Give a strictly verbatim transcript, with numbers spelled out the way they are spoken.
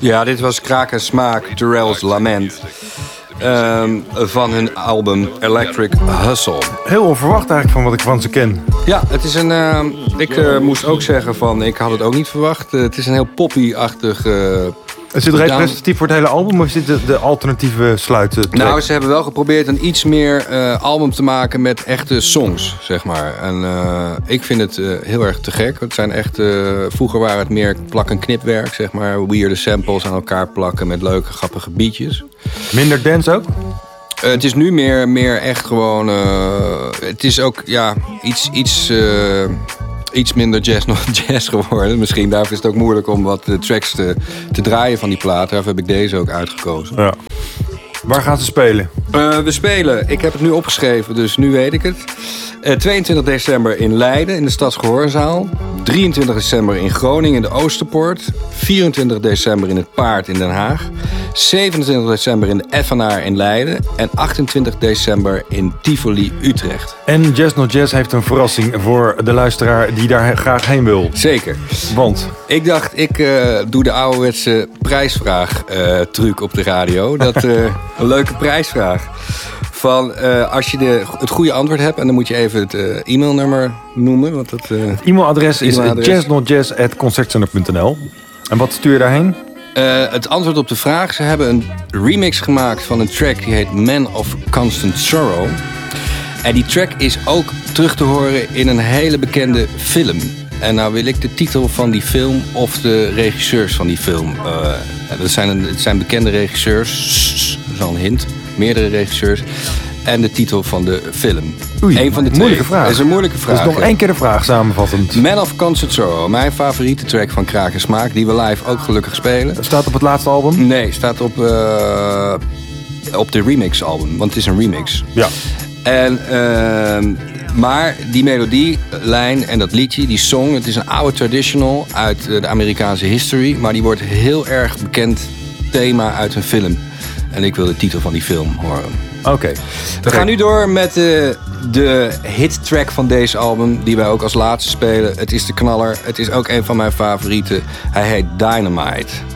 Ja, dit was Kraak en Smaak, Terrell's Lament. Um, van hun album Electric Hustle. Heel onverwacht eigenlijk van wat ik van ze ken. Ja, het is een... Uh, ik uh, moest ook zeggen van, ik had het ook niet verwacht. Uh, het is een heel poppy-achtig... Uh, is dit representatief voor het hele album of is dit de, de alternatieve sluiten? Nou, ze hebben wel geprobeerd een iets meer uh, album te maken met echte songs, zeg maar. En uh, ik vind het uh, heel erg te gek. Het zijn echt... Uh, vroeger waren het meer plak- en knipwerk, zeg maar. Weirde samples aan elkaar plakken met leuke, grappige beatjes. Minder dance ook? Uh, het is nu meer, meer echt gewoon... Uh, het is ook ja, iets, iets, uh, iets minder jazz nog jazz geworden. Misschien daarvoor is het ook moeilijk om wat uh, tracks te, te draaien van die platen. Daarvoor heb ik deze ook uitgekozen. Ja. Waar gaan ze spelen? Uh, we spelen, ik heb het nu opgeschreven, dus nu weet ik het. Uh, tweeëntwintig december in Leiden in de Stadsgehoorzaal. drieëntwintig december in Groningen in de Oosterpoort. vierentwintig december in het Paard in Den Haag. zevenentwintig december in de Effenaar in Leiden. En achtentwintig december in Tivoli, Utrecht. En Jazz Not Jazz heeft een verrassing voor de luisteraar die daar graag heen wil. Zeker. Want? Ik dacht, ik uh, doe de ouderwetse prijsvraag uh, truc op de radio. Dat uh, een leuke prijsvraag. Van uh, als je de, het goede antwoord hebt, en dan moet je even het uh, e-mailnummer noemen. Want dat, uh, het e-mailadres is e-mailadres. jazz not jazz at concertcenter punt n l. En wat stuur je daarheen? Uh, het antwoord op de vraag. Ze hebben een remix gemaakt van een track die heet Man of Constant Sorrow. En die track is ook terug te horen in een hele bekende film. En nou wil ik de titel van die film of de regisseurs van die film. Uh, dat zijn een, het zijn bekende regisseurs. Dat is al een hint. Meerdere regisseurs. En de titel van de film. Oei, Eén van de twee. moeilijke vraag. Dat is een moeilijke vraag. Dus nog één keer de vraag samenvattend. Man of Constant Sorrow. Mijn favoriete track van Kraak en Smaak. Die we live ook gelukkig spelen. Staat op het laatste album? Nee, staat op, uh, op de remix album. Want het is een remix. Ja. En, uh, maar die melodielijn en dat liedje, die song, het is een oude traditional uit de Amerikaanse history. Maar die wordt heel erg bekend thema uit een film. En ik wil de titel van die film horen. Oké. Okay. We gaan nu door met de, de hittrack van deze album, die wij ook als laatste spelen. Het is de knaller. Het is ook een van mijn favorieten. Hij heet Dynamite.